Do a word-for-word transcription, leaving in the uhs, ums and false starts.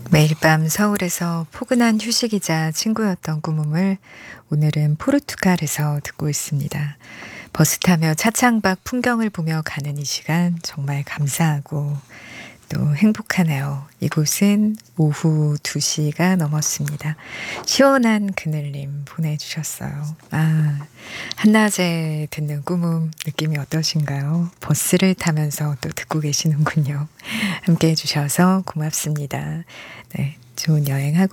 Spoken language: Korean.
매일 밤 서울에서 포근한 휴식이자 친구였던 꿈음을 오늘은 포르투갈에서 듣고 있습니다. 버스 타며 차창밖 풍경을 보며 가는 이 시간 정말 감사하고 또 행복하네요. 이곳은 오후 두 시가 넘었습니다. 시원한 그늘님 보내주셨어요. 아, 한낮에 듣는 꿈음 느낌이 어떠신가요? 버스를 타면서 또 듣고 계시는군요. 함께 해주셔서 고맙습니다. 네, 좋은 여행하고